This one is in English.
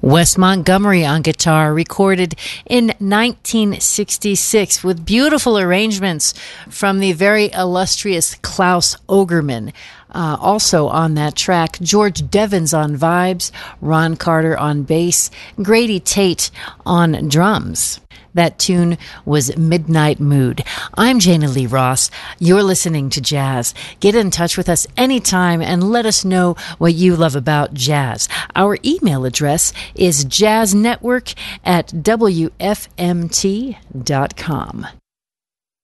Wes Montgomery on guitar, recorded in 1966 with beautiful arrangements from the very illustrious Klaus Ogerman. Also on that track, George Devens on vibes, Ron Carter on bass, Grady Tate on drums. That tune was Midnight Mood. I'm Jana Lee Ross. You're listening to Jazz. Get in touch with us anytime and let us know what you love about jazz. Our email address is jazznetwork@wfmt.com.